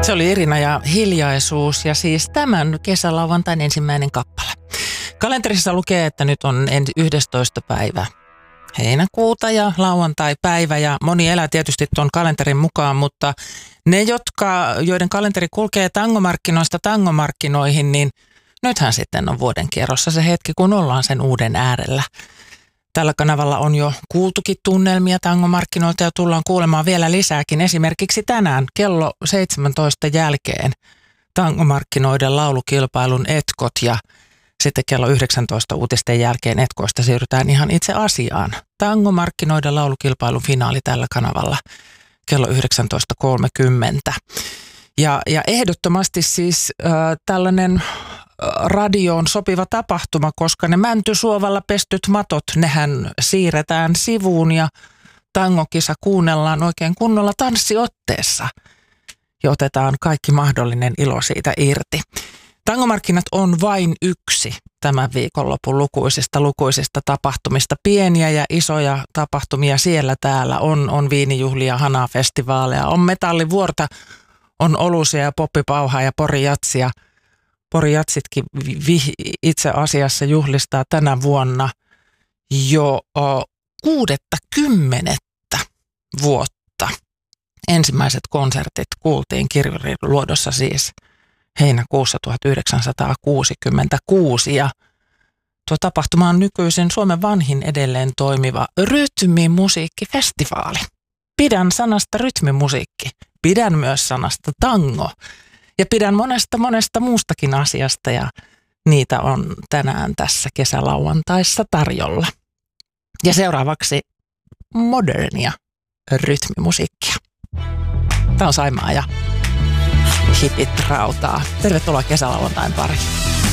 Se oli Irina ja Hiljaisuus ja siis tämän kesälauantain ensimmäinen kappale. Kalenterissa lukee, että nyt on 11. päivä heinäkuuta ja lauantai-päivä ja moni elää tietysti tuon kalenterin mukaan, mutta ne, joiden kalenteri kulkee tangomarkkinoista tangomarkkinoihin, niin nythän sitten on vuoden kierrossa se hetki, kun ollaan sen uuden äärellä. Tällä kanavalla on jo kuultukin tunnelmia tangomarkkinoilta ja tullaan kuulemaan vielä lisääkin. Esimerkiksi tänään kello 17 jälkeen tangomarkkinoiden laulukilpailun etkot ja sitten kello 19 uutisten jälkeen etkoista siirrytään ihan itse asiaan. Tangomarkkinoiden laulukilpailun finaali tällä kanavalla kello 19.30. Ja ehdottomasti siis tällainen radioon sopiva tapahtuma, koska ne mäntysuovalla pestyt matot, nehän siirretään sivuun ja tangokisa kuunnellaan oikein kunnolla tanssiotteessa ja otetaan kaikki mahdollinen ilo siitä irti. Tangomarkkinat on vain yksi tämän viikonlopun lukuisista tapahtumista. Pieniä ja isoja tapahtumia siellä täällä on viinijuhlia, hanafestivaaleja, on metallivuorta, on olusia ja poppipauhaa ja porijatsia. Porijatsitkin itse asiassa juhlistaa tänä vuonna jo 60. vuotta. Ensimmäiset konsertit kuultiin Kirjuriluodossa siis heinäkuussa 1966 ja tuo tapahtuma on nykyisin Suomen vanhin edelleen toimiva rytmimusiikkifestivaali. Pidän sanasta rytmimusiikki, pidän myös sanasta tango. Ja pidän monesta muustakin asiasta ja niitä on tänään tässä kesälauantaissa tarjolla. Ja seuraavaksi modernia rytmimusiikkia. Tämä on Saimaa ja Hipit rautaa. Tervetuloa kesälauantain pariin.